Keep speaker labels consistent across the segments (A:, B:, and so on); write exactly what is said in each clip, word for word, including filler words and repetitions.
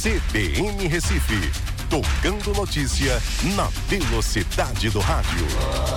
A: C B N Recife, tocando notícia na velocidade do rádio.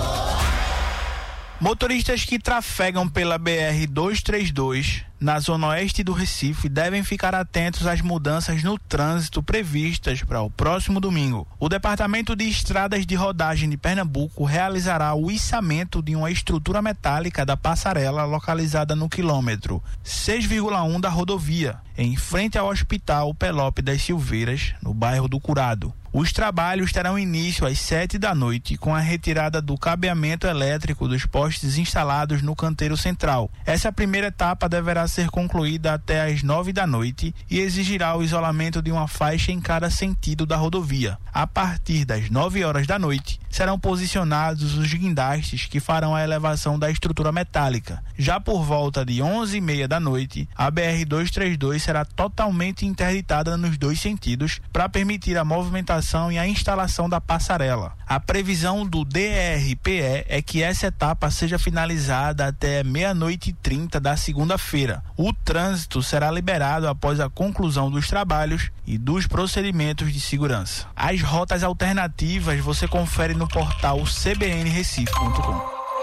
B: Motoristas que trafegam pela B R duzentos e trinta e dois na zona oeste do Recife devem ficar atentos às mudanças no trânsito previstas para o próximo domingo. O Departamento de Estradas de Rodagem de Pernambuco realizará o içamento de uma estrutura metálica da passarela localizada no quilômetro seis vírgula um da rodovia, em frente ao Hospital Pelope das Silveiras, no bairro do Curado. Os trabalhos terão início às sete da noite, com a retirada do cabeamento elétrico dos postes instalados no canteiro central. Essa primeira etapa deverá ser concluída até às nove da noite e exigirá o isolamento de uma faixa em cada sentido da rodovia. A partir das nove horas da noite, serão posicionados os guindastes que farão a elevação da estrutura metálica. Já por volta de onze e meia da noite, a B R duzentos e trinta e dois será totalmente interditada nos dois sentidos para permitir a movimentação e a instalação da passarela. A previsão do D R P E é que essa etapa seja finalizada até meia-noite e trinta da segunda-feira. O trânsito será liberado após a conclusão dos trabalhos e dos procedimentos de segurança. As rotas alternativas você confere no portal c b n recife ponto com.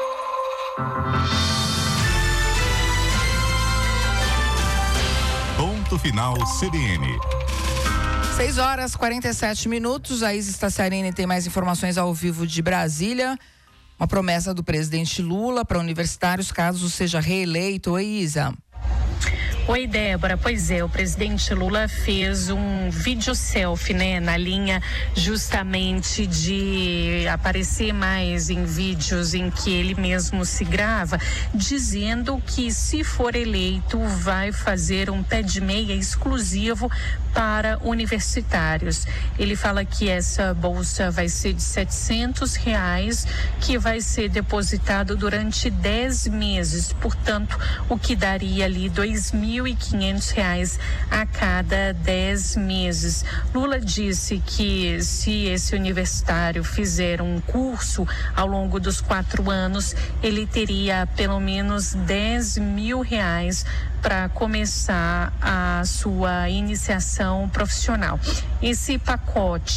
A: Ponto final C B N.
C: seis horas e quarenta e sete minutos. A Isa Staciarini tem mais informações ao vivo de Brasília. Uma promessa do presidente Lula para universitários caso seja reeleito. Oi, Isa.
D: Oi, Débora. Pois é, o presidente Lula fez um vídeo selfie, né, na linha justamente de aparecer mais em vídeos em que ele mesmo se grava, dizendo que se for eleito vai fazer um pé de meia exclusivo para universitários. Ele fala que essa bolsa vai ser de setecentos reais, que vai ser depositado durante dez meses, portanto, o que daria ali dois mil e quinhentos reais a cada dez meses. Lula disse que se esse universitário fizer um curso ao longo dos quatro anos, ele teria pelo menos dez mil reais para começar a sua iniciação profissional. Esse pacote